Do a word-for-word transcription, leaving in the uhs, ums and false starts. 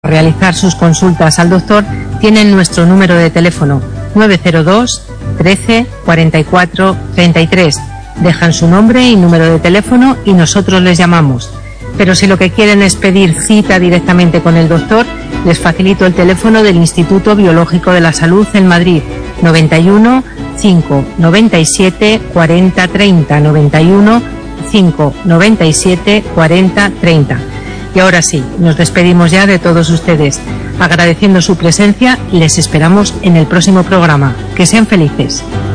realizar sus consultas al doctor tienen nuestro número de teléfono nueve cero dos, trece, cuarenta y cuatro, treinta y tres. Dejan su nombre y número de teléfono y nosotros les llamamos. Pero si lo que quieren es pedir cita directamente con el doctor, les facilito el teléfono del Instituto Biológico de la Salud en Madrid, noventa y uno, cinco, noventa y siete, cuarenta, treinta, noventa y uno, cinco, noventa y siete, cuarenta, treinta. Y ahora sí, nos despedimos ya de todos ustedes. Agradeciendo su presencia, les esperamos en el próximo programa. Que sean felices.